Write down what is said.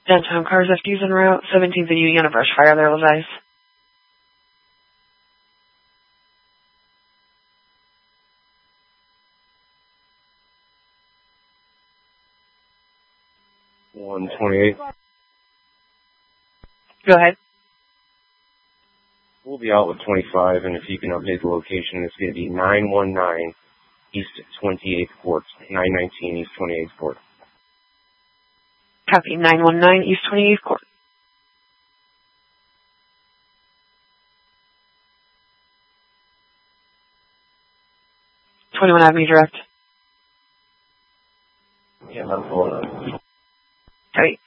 Downtown cars FD's en route. 17th and Union, a brush fire there, Levice. $128. Go ahead. We'll be out with 25, and if you can update the location, it's going to be 919 East 28th Court. 919 East 28th Court. Copy. 919 East 28th Court. 21 Avenue Direct. Yeah, that's all. Copy.